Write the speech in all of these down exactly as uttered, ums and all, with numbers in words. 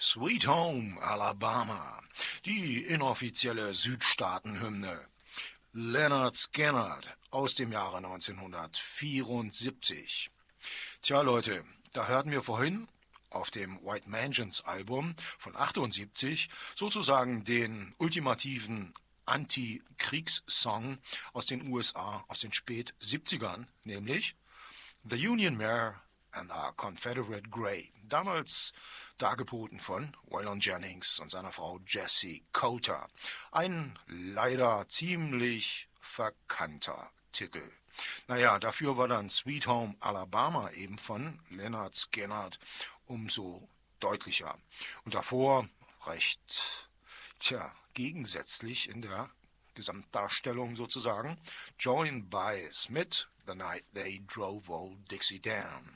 Sweet Home Alabama, die inoffizielle Südstaatenhymne. Lynyrd Skynyrd aus dem Jahre neunzehnhundertvierundsiebzig. Tja Leute, da hörten wir vorhin auf dem White Mansions Album von achtundsiebzig sozusagen den ultimativen Anti-Kriegssong aus den U S A aus den Spät-siebzigern, nämlich The Union Mare and our Confederate Grey, damals dargeboten von Waylon Jennings und seiner Frau Jessie Coulter. Ein leider ziemlich verkannter Titel. Naja, dafür war dann Sweet Home Alabama eben von Lynyrd Skynyrd umso deutlicher. Und davor recht, tja, gegensätzlich in der Gesamtdarstellung sozusagen, Joan Baez mit The Night They Drove Old Dixie Down.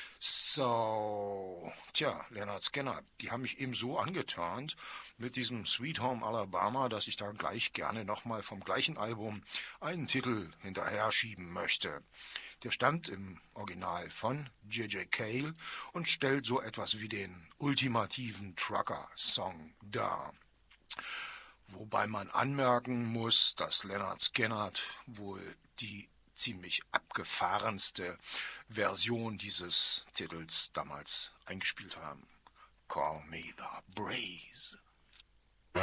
So, tja, Lynyrd Skynyrd, die haben mich eben so angeturnt mit diesem Sweet Home Alabama, dass ich da gleich gerne nochmal vom gleichen Album einen Titel hinterher schieben möchte. Der stammt im Original von J J Cale und stellt so etwas wie den ultimativen Trucker-Song dar. Wobei man anmerken muss, dass Lynyrd Skynyrd wohl die ziemlich abgefahrenste Version dieses Titels damals eingespielt haben. Call me the Breeze.